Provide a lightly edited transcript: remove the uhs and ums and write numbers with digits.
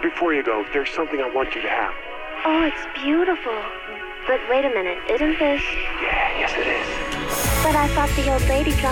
before you go, there's something I want you to have. Oh, it's beautiful. But wait a minute, isn't this... Yeah, yes it is. But I thought the old lady dropped